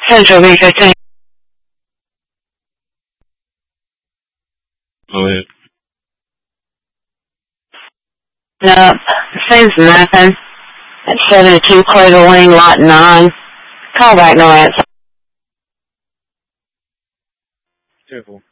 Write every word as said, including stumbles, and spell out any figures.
Central B fifteen. Go ahead. No, saves nothing. At seventy-two Cradle Wing, Lot nine. Call back, no answer. Careful.